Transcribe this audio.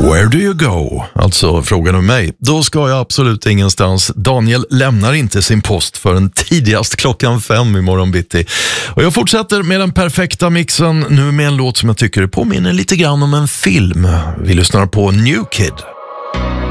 Where do you go? Alltså frågan om mig. Då ska jag absolut ingenstans. Daniel lämnar inte sin post förrän tidigast 5:00 imorgon bitti. Och jag fortsätter med den perfekta mixen. Nu med en låt som jag tycker påminner lite grann om en film. Vi lyssnar på New Kid.